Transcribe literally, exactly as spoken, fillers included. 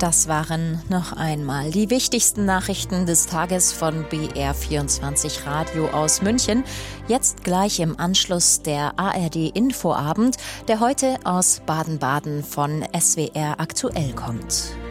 Das waren noch einmal die wichtigsten Nachrichten des Tages von B R vierundzwanzig Radio aus München. Jetzt gleich im Anschluss der A R D-Infoabend, der heute aus Baden-Baden von S W R aktuell kommt.